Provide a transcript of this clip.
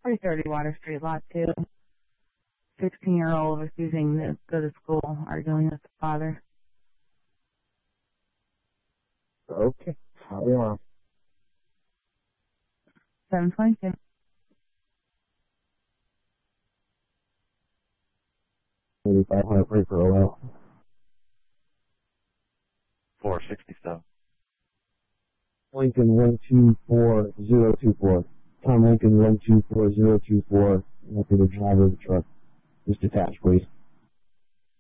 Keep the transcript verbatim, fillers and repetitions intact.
three thirty Water Street, Lot two. sixteen-year-old refusing to go to school, arguing with the father. Okay, how are you on? seven twenty-two. eighty-five hundred free for O L. four sixty-seven. Lincoln one two four zero two four. Tom Lincoln one two four zero two four. Lucky the driver of the truck. Just attached, please.